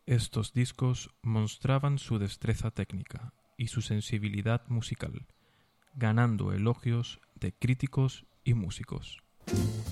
Estos discos mostraban su destreza técnica y su sensibilidad musical, ganando elogios de críticos y músicos.